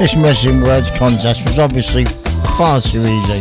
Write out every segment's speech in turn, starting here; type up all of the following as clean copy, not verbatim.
This Missing Words contest was obviously far too easy.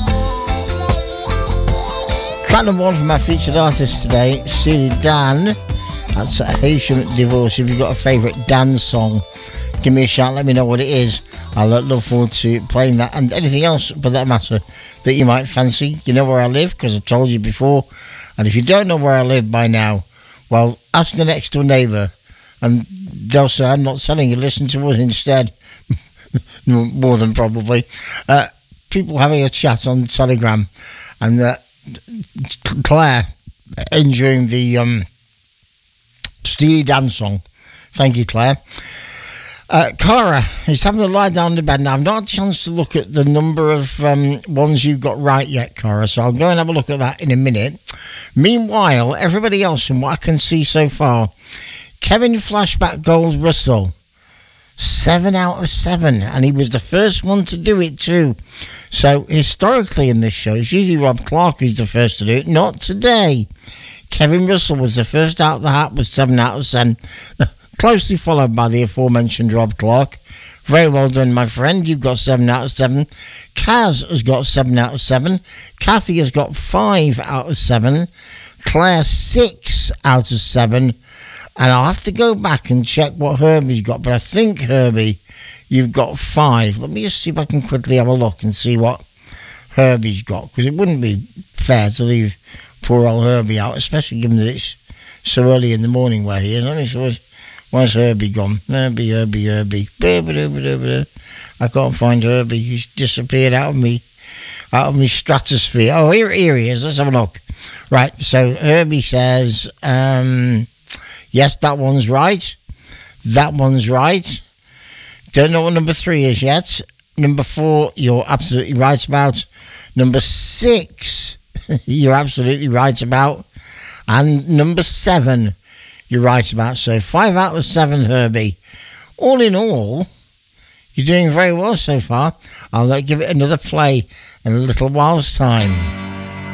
Track number one from our featured artist today, Steely Dan. That's Haitian Divorce. If you've got a favourite Dan song, give me a shout, let me know what it is. I'll look forward to playing that and anything else for that matter that you might fancy. You know where I live, because I told you before. And if you don't know where I live by now, well, ask the next door neighbour and they'll say, I'm not telling you, listen to us instead. More than probably. People having a chat on Telegram, and Claire enjoying the Steely Dan song. Thank you, Claire. Cara is having to lie down in the bed now. I've not had a chance to look at the number of ones you've got right yet, Cara, so I'll go and have a look at that in a minute. Meanwhile, everybody else, from what I can see so far, Kevin Flashback Gold Russell, 7 out of 7, and he was the first one to do it too. So historically in this show, it's usually Rob Clark who's the first to do it. Not today. Kevin Russell was the first out of the hat with 7 out of 10, closely followed by the aforementioned Rob Clark. Very well done, my friend. You've got 7 out of 7. Kaz has got 7 out of 7. Kathy has got 5 out of 7. Claire 6 out of 7. And I'll have to go back and check what Herbie's got. But I think, Herbie, you've got 5. Let me just see if I can quickly have a look and see what Herbie's got. Because it wouldn't be fair to leave poor old Herbie out, especially given that it's so early in the morning where he is. So where's Herbie gone? Herbie. I can't find Herbie. He's disappeared out of me stratosphere. Oh, here he is. Let's have a look. Right, so Herbie says... yes, that one's right. That one's right. Don't know what number 3 is yet. Number 4, you're absolutely right about. Number 6, you're absolutely right about. And number 7, you're right about. So 5 out of 7, Herbie. All in all, you're doing very well so far. I'll give it another play in a little while's time.